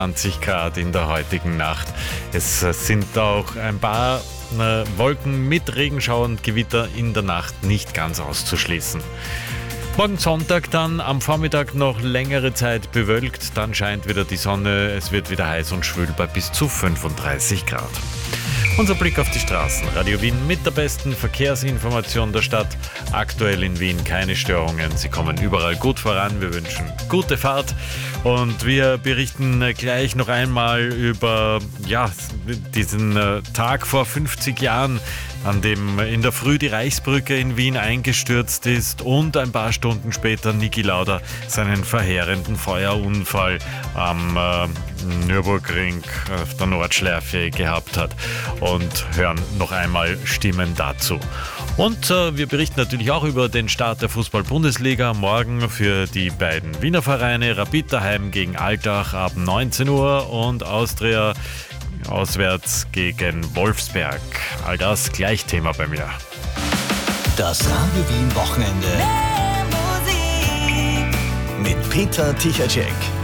20 Grad in der heutigen Nacht. Es sind auch ein paar Wolken mit Regenschauer und Gewitter in der Nacht nicht ganz auszuschließen. Morgen Sonntag dann am Vormittag noch längere Zeit bewölkt, dann scheint wieder die Sonne, es wird wieder heiß und schwül bei bis zu 35 Grad. Unser Blick auf die Straßen. Radio Wien mit der besten Verkehrsinformation der Stadt. Aktuell in Wien keine Störungen. Sie kommen überall gut voran. Wir wünschen gute Fahrt. Und wir berichten gleich noch einmal über diesen Tag vor 50 Jahren, an dem in der Früh die Reichsbrücke in Wien eingestürzt ist und ein paar Stunden später Niki Lauda seinen verheerenden Feuerunfall am Nürburgring auf der Nordschleife gehabt hat, und hören noch einmal Stimmen dazu. Und wir berichten natürlich auch über den Start der Fußball-Bundesliga morgen für die beiden Wiener Vereine. Rapid daheim gegen Altach ab 19 Uhr und Austria auswärts gegen Wolfsberg. All das gleich Thema bei mir. Das Radio Wien Wochenende mit Peter Tichacek.